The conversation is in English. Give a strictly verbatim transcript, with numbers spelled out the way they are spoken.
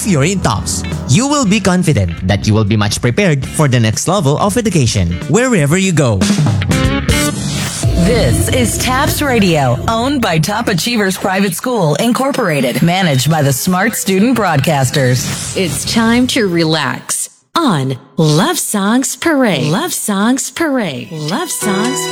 if you're in TOPS. You will be confident that you will be much prepared for the next level of education, wherever you go. This is TAPS Radio, owned by Top Achievers Private School, Incorporated, managed by the Smart Student Broadcasters. It's time to relax on Love Songs Parade. Love Songs Parade. Love Songs